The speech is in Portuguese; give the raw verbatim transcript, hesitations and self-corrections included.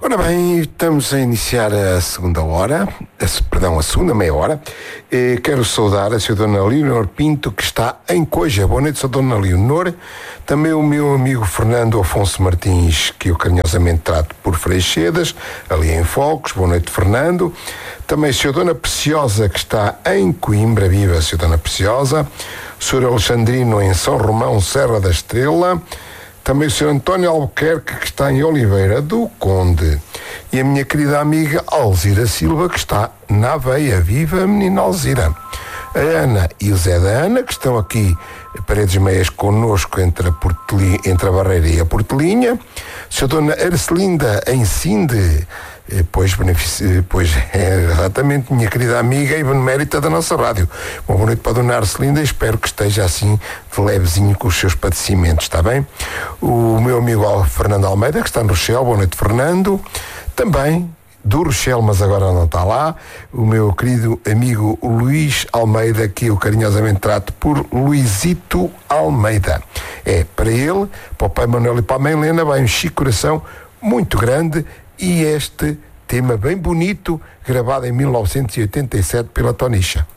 Ora bem, estamos a iniciar a segunda hora, a, perdão, a segunda meia hora. E quero saudar a senhora Dona Leonor Pinto, que está em Coja. Boa noite, senhora Dona Leonor. Também o meu amigo Fernando Afonso Martins, que eu carinhosamente trato por Freixedas, ali em Focos. Boa noite, Fernando. Também a senhora Dona Preciosa, que está em Coimbra. Viva a senhora Dona Preciosa. O senhor Alexandrino, em São Romão, Serra da Estrela. Também o senhor António Albuquerque, que está em Oliveira do Conde. E a minha querida amiga Alzira Silva, que está na Aveia. Viva a menina Alzira. A Ana e o Zé da Ana, que estão aqui, paredes meias, connosco entre a, Porteli, entre a Barreira e a Portelinha. A senhora Dona Arcelinda, em Sinde, pois, pois é exatamente minha querida amiga e benemérita da nossa rádio. Uma boa noite para a Dona Arcelinda, espero que esteja assim de levezinho com os seus padecimentos, está bem? O meu amigo Fernando Almeida, que está no Rochelle. Boa noite, Fernando. Também do Rochelle, mas agora não está lá, o meu querido amigo Luís Almeida, que eu carinhosamente trato por Luizito Almeida. É, para ele, para o pai Manuel e para a mãe Helena, vai um chico coração muito grande e este tema bem bonito, gravado em mil novecentos e oitenta e sete pela Tonicha.